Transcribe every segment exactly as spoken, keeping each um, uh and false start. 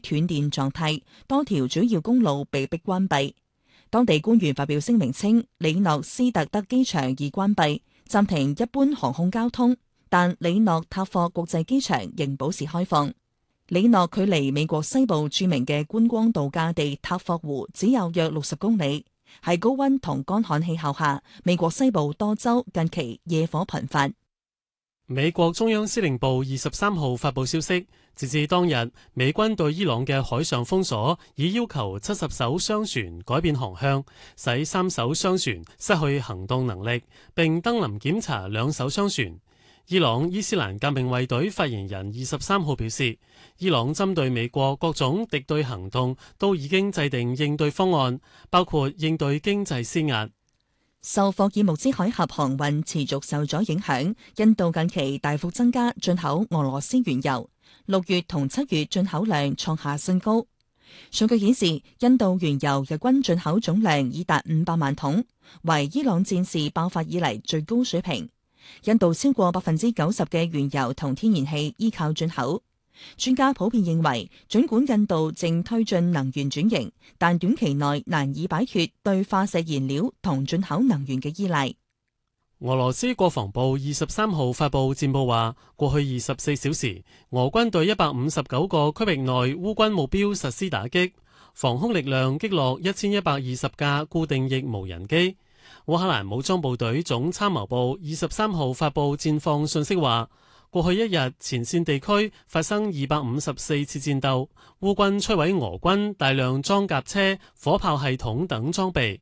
斷電狀態，多條主要公路被迫關閉。當地官員發表聲明稱，里諾斯特德機場已關閉，暫停一般航空交通，但里諾塔霍國際機場仍保持開放。里諾距離美國西部著名嘅觀光度假地塔霍湖只有約六十公里，喺高溫同乾旱氣候下，美國西部多州近期野火頻發。 美國中央司令部二十三號發佈消息，截至當日，美軍對伊朗嘅海上封鎖已要求七十艘商船改變航向，使三艘商船失去行動能力，並登臨檢查兩艘商船。伊朗伊斯蘭革命衛隊發言人二十三號表示，伊朗針對美國各種敵對行動都已經制定應對方案，包括應對經濟施壓。 受霍爾木茲海峽航運持續受阻影響，印度近期大幅增加進口俄羅斯原油，六月同七月進口量創下新高。數據顯示，印度原油日均進口總量已達五百萬桶，為伊朗戰事爆發以嚟最高水平。印度超過百分之九十嘅原油同天然氣依靠進口。專家普遍認為，儘管印度正推進能源轉型，但短期內難以擺脫對化石燃料同進口能源嘅依賴。 俄羅斯國防部二十三號發布戰報話，過去二十四小時，俄軍對一百五十九個區域內烏軍目標實施打擊，防空力量擊落一千一百二十架固定翼無人機。烏克蘭武裝部隊總參謀部二十三號發布戰況信息話，過去一日前線地區發生二百五十四次戰鬥，烏軍摧毀俄軍大量裝甲車、火炮系統等裝備。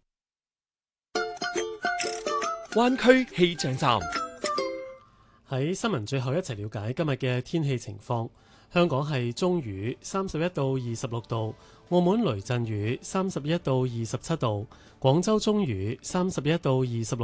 灣區氣象站喺新聞最後一齊了解今日嘅天氣情況。香港係中雨，三十一到二十六度；澳門雷陣雨，三十一到二十七度；廣州中雨，三十一到二十六